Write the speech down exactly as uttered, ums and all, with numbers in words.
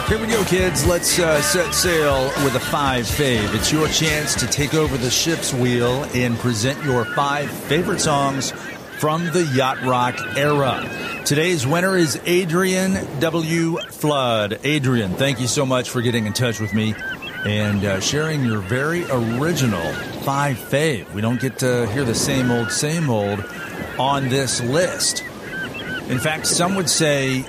Here we go, kids. Let's uh, set sail with a five fave. It's your chance to take over the ship's wheel and present your five favorite songs from the yacht rock era. Today's winner is Adrian W. Flood. Adrian, thank you so much for getting in touch with me and uh, sharing your very original five fave. We don't get to hear the same old, same old on this list. In fact, some would say